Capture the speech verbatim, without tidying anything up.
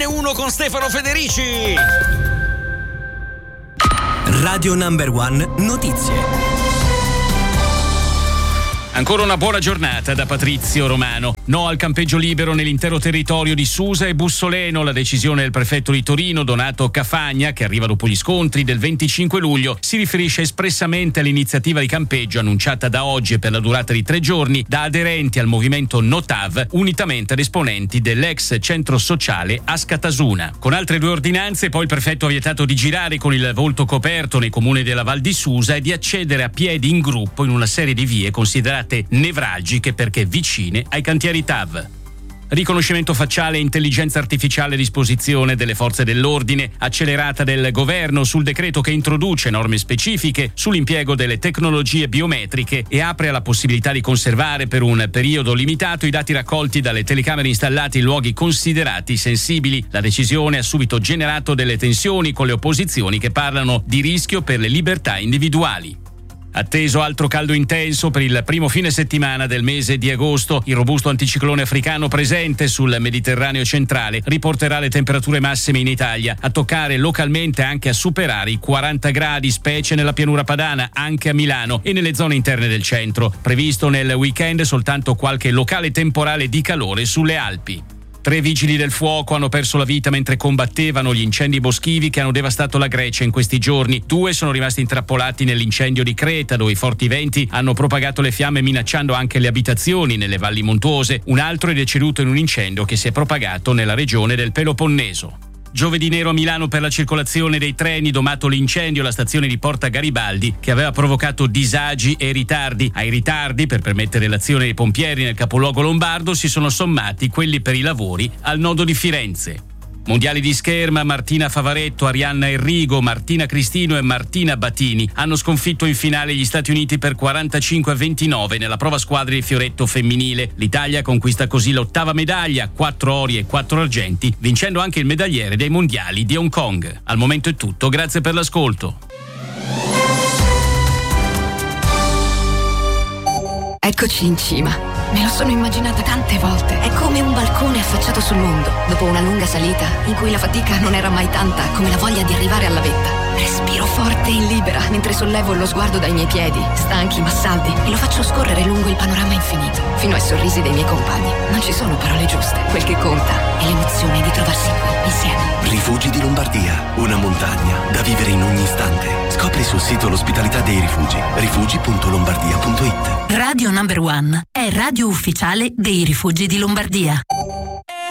N uno con Stefano Federici. Radio Number One Notizie. Ancora una buona giornata da Patrizio Romano. No al campeggio libero nell'intero territorio di Susa e Bussoleno. La decisione del prefetto di Torino, Donato Cafagna, che arriva dopo gli scontri del venticinque luglio, si riferisce espressamente all'iniziativa di campeggio annunciata da oggi e per la durata di tre giorni da aderenti al movimento Notav, unitamente ad esponenti dell'ex centro sociale Ascatasuna. Con altre due ordinanze, poi il prefetto ha vietato di girare con il volto coperto nei comuni della Val di Susa e di accedere a piedi in gruppo in una serie di vie considerate nevralgiche perché vicine ai cantieri T A V. Riconoscimento facciale e intelligenza artificiale a disposizione delle forze dell'ordine, accelerata del governo sul decreto che introduce norme specifiche sull'impiego delle tecnologie biometriche e apre alla possibilità di conservare per un periodo limitato i dati raccolti dalle telecamere installate in luoghi considerati sensibili. La decisione ha subito generato delle tensioni con le opposizioni che parlano di rischio per le libertà individuali. Atteso altro caldo intenso per il primo fine settimana del mese di agosto, il robusto anticiclone africano presente sul Mediterraneo centrale riporterà le temperature massime in Italia a toccare localmente anche a superare i quaranta gradi, specie nella pianura padana, anche a Milano e nelle zone interne del centro. Previsto nel weekend soltanto qualche locale temporale di calore sulle Alpi. Tre vigili del fuoco hanno perso la vita mentre combattevano gli incendi boschivi che hanno devastato la Grecia in questi giorni. Due sono rimasti intrappolati nell'incendio di Creta, dove i forti venti hanno propagato le fiamme minacciando anche le abitazioni nelle valli montuose. Un altro è deceduto in un incendio che si è propagato nella regione del Peloponneso. Giovedì nero a Milano per la circolazione dei treni, domato l'incendio alla stazione di Porta Garibaldi che aveva provocato disagi e ritardi. Ai ritardi, per permettere l'azione dei pompieri nel capoluogo lombardo, si sono sommati quelli per i lavori al nodo di Firenze. Mondiali di scherma, Martina Favaretto, Arianna Enrigo, Martina Cristino e Martina Battini hanno sconfitto in finale gli Stati Uniti per quarantacinque a ventinove nella prova squadre di fioretto femminile. L'Italia conquista così l'ottava medaglia, quattro ori e quattro argenti, vincendo anche il medagliere dei mondiali di Hong Kong. Al momento è tutto, grazie per l'ascolto. Eccoci in cima. Me lo sono immaginata tante volte. È come un balcone affacciato sul mondo, dopo una lunga salita in cui la fatica non era mai tanta come la voglia di arrivare alla vetta. Respiro forte e libera mentre sollevo lo sguardo dai miei piedi, stanchi ma saldi, e lo faccio scorrere lungo il panorama infinito, fino ai sorrisi dei miei compagni. Non ci sono parole giuste. Quel che conta è l'emozione di trovarsi qui, insieme. Rifugi di Lombardia, una montagna da vivere in ogni istante. Scopri sul sito l'ospitalità dei rifugi, rifugi punto lombardia punto it. Radio Number One è radio ufficiale dei Rifugi di Lombardia.